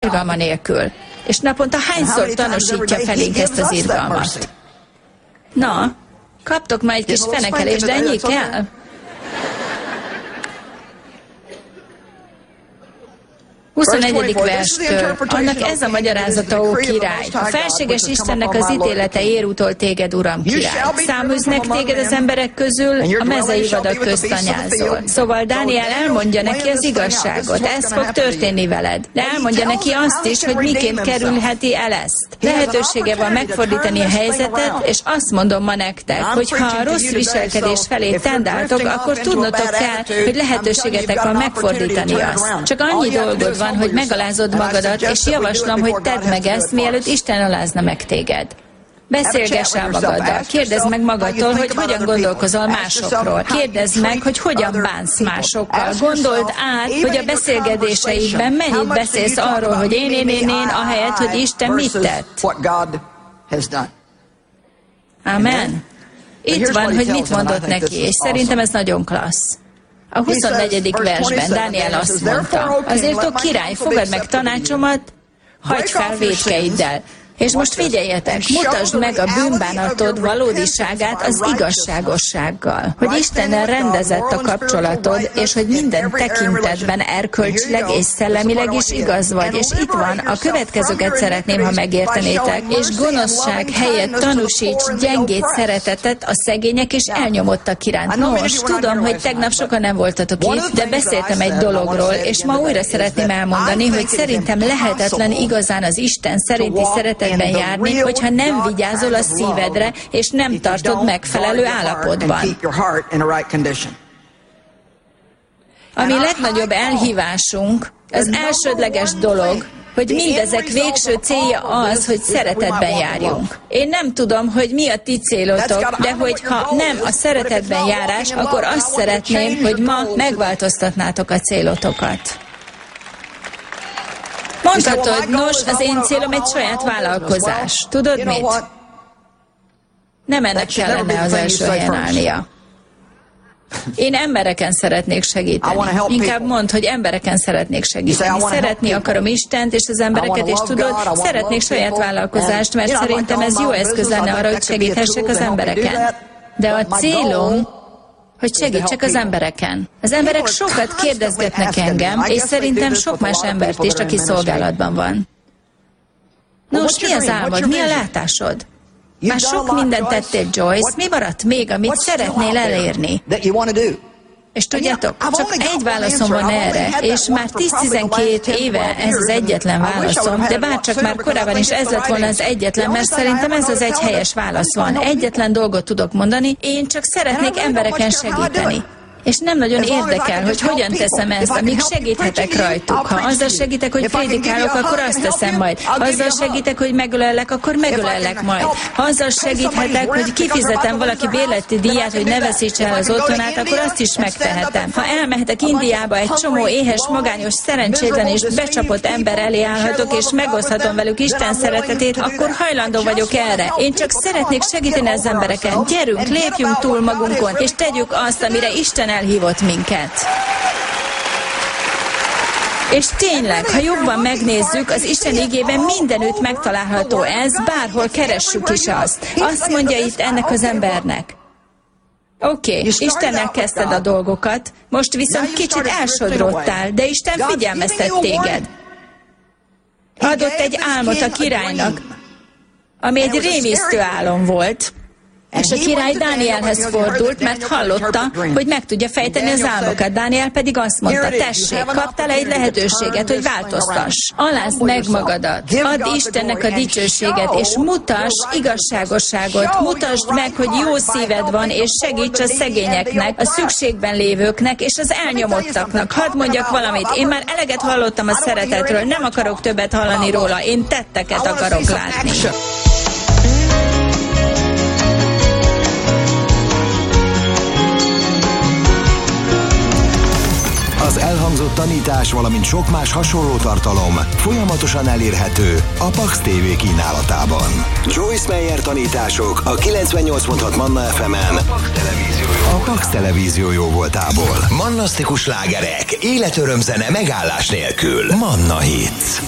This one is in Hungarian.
irgalma nélkül. És naponta hányszor tanúsítja felénk ezt az irgalmat? Na, kaptok már egy kis fenekelést, de ennyi kell? A 21. verstől. Annak ez a magyarázata, ó király. A felséges Istennek az ítélete ér utol téged, uram király. Száműznek téged az emberek közül, a mezei vadak közt anyázol. Szóval Dániel elmondja neki az igazságot. Ez fog történni veled. De elmondja neki azt is, hogy miként kerülheti el ezt. Lehetősége van megfordítani a helyzetet, és azt mondom ma nektek, hogy ha a rossz viselkedés felé tendáltok, akkor tudnotok kell, hogy lehetőségetek van megfordítani azt. Csak annyi dolgod van, hogy megalázod magadat, és javaslom, hogy tedd meg ezt, mielőtt Isten alázna meg téged. Beszélgess el magaddal, kérdezd meg magadtól, hogy hogyan gondolkozol másokról. Kérdezd meg, hogy hogyan bánsz másokkal. Gondold át, hogy a beszélgetéseidben mennyit beszélsz arról, hogy én, ahelyett, hogy Isten mit tett. Amen. Itt van, hogy mit mondott neki, és szerintem ez nagyon klassz. A 24. versben Dániel azt mondta, azért, ó király, fogad meg tanácsomat, hagyd fel vétkeiddel. És most figyeljetek, mutasd meg a bűnbánatod valódiságát az igazságossággal. Hogy Istennel rendezett a kapcsolatod, és hogy minden tekintetben erkölcsileg és szellemileg is igaz vagy. És itt van, a következőket szeretném, ha megértenétek. És gonoszság helyett tanúsíts gyengét szeretetet a szegények és elnyomottak iránt. Nos, tudom, hogy tegnap sokan nem voltatok itt, de beszéltem egy dologról, és ma újra szeretném elmondani, hogy szerintem lehetetlen igazán az Isten szerinti szeretet járni, hogyha nem vigyázol a szívedre, és nem tartod megfelelő állapotban. A mi legnagyobb elhívásunk, az elsődleges dolog, hogy mindezek végső célja az, hogy szeretetben járjunk. Én nem tudom, hogy mi a ti célotok, de hogyha nem a szeretetben járás, akkor azt szeretném, hogy ma megváltoztatnátok a célotokat. Mondhatod, nos, az én célom egy saját vállalkozás. Tudod mit? Nem ennek kellene az első helyen állnia. Én embereken szeretnék segíteni. Inkább mondd, hogy embereken szeretnék segíteni. Szeretni akarom Istent és az embereket, és tudod, szeretnék saját vállalkozást, mert szerintem ez jó eszköz lenne arra, hogy segíthessek az embereken. De a célom, hogy segítsek az embereken. Az emberek sokat kérdezgetnek engem, és szerintem sok más embert is, aki szolgálatban van. Nos, mi az álmod? Mi a látásod? Már sok mindent tettél, Joyce. Mi maradt még, amit szeretnél elérni? És tudjátok, csak egy válaszom van erre, és már 10-12 éve ez az egyetlen válaszom, de bárcsak már korábban is ez lett volna az egyetlen, mert szerintem ez az egy helyes válasz van. Egyetlen dolgot tudok mondani, én csak szeretnék embereken segíteni. És nem nagyon érdekel, hogy hogyan teszem ezt, amíg segíthetek rajtuk. Ha azzal segítek, hogy prédikálok, akkor azt teszem majd. Ha azzal segítek, hogy megölellek, akkor megölellek majd. Ha azzal segíthetek, hogy kifizetem valaki bérleti díját, hogy ne veszítse el az otthonát, akkor azt is megtehetem. Ha elmehetek Indiába, egy csomó éhes, magányos, szerencsétlen és becsapott ember elé állhatok, és megoszthatom velük Isten szeretetét, akkor hajlandó vagyok erre. Én csak szeretnék segíteni az embereken. Gyerünk, lépjünk túl magunkon, és tegyük azt, amire Isten elhívott minket. És tényleg, ha jobban megnézzük, az Isten igében mindenütt megtalálható ez, bárhol keressük is azt. Azt mondja itt ennek az embernek. Oké, Istennel kezdted a dolgokat, most viszont kicsit elsodrottál, de Isten figyelmeztet téged. Adott egy álmot a királynak, ami egy rémisztő álom volt, és a király Dánielhez fordult, mert hallotta, hogy meg tudja fejteni az álmokat. Dániel pedig azt mondta, tessék, kaptál egy lehetőséget, hogy változtass. Alázd meg magadat, add Istennek a dicsőséget, és mutass igazságosságot, mutasd meg, hogy jó szíved van, és segíts a szegényeknek, a szükségben lévőknek, és az elnyomottaknak. Hadd mondjak valamit, én már eleget hallottam a szeretetről, nem akarok többet hallani róla, én tetteket akarok látni. Az elhangzott tanítás, valamint sok más hasonló tartalom folyamatosan elérhető a Pax TV kínálatában. Joyce Meyer tanítások a 98.6 Manna FM-en, a Pax Televízió jóvoltából. Mannasztikus slágerek, életörömzene megállás nélkül. Manna Hits.